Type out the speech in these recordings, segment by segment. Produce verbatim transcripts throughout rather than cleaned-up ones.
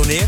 neer.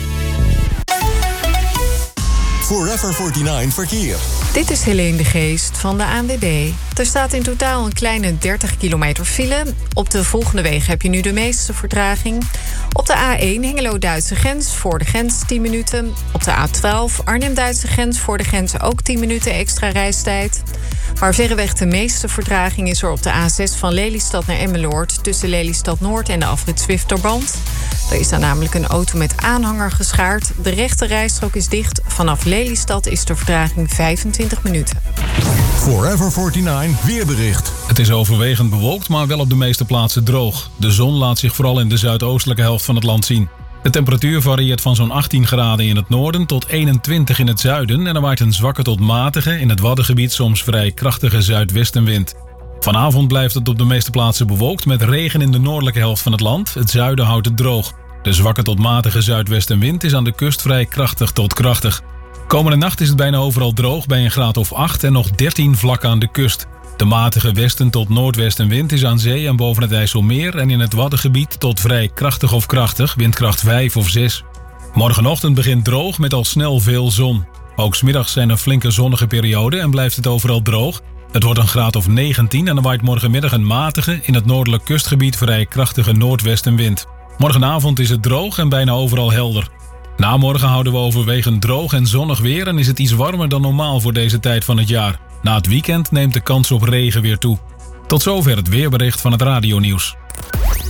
Forever negenenveertig Verkeer. Dit is Helene de Geest van de A N W B. Er staat in totaal een kleine dertig kilometer file. Op de volgende wegen heb je nu de meeste vertraging. Op de A één Hengelo-Duitse grens voor de grens tien minuten. Op de A twaalf Arnhem-Duitse grens voor de grens ook tien minuten extra reistijd. Maar verreweg de meeste vertraging is er op de A zes van Lelystad naar Emmeloord... tussen Lelystad Noord en de afrit Zwifterband. Er is daar namelijk een auto met aanhanger geschaard. De rechte rijstrook is dicht. Vanaf Lelystad is de vertraging vijfentwintig minuten. Forever negenenveertig weerbericht. Het is overwegend bewolkt, maar wel op de meeste plaatsen droog. De zon laat zich vooral in de zuidoostelijke helft van het land zien. De temperatuur varieert van zo'n achttien graden in het noorden tot eenentwintig in het zuiden... en er waait een zwakke tot matige, in het Waddengebied soms vrij krachtige zuidwestenwind. Vanavond blijft het op de meeste plaatsen bewolkt met regen in de noordelijke helft van het land. Het zuiden houdt het droog. De zwakke tot matige zuidwestenwind is aan de kust vrij krachtig tot krachtig. Komende nacht is het bijna overal droog bij een graad of acht en nog dertien vlak aan de kust. De matige westen tot noordwestenwind is aan zee en boven het IJsselmeer... en in het Waddengebied tot vrij krachtig of krachtig, windkracht vijf of zes. Morgenochtend begint droog met al snel veel zon. Ook 's middags zijn er flinke zonnige perioden en blijft het overal droog. Het wordt een graad of negentien en er waait morgenmiddag een matige... in het noordelijk kustgebied vrij krachtige noordwestenwind. Morgenavond is het droog en bijna overal helder. Na morgen houden we overwegend droog en zonnig weer... en is het iets warmer dan normaal voor deze tijd van het jaar. Na het weekend neemt de kans op regen weer toe. Tot zover het weerbericht van het Radionieuws.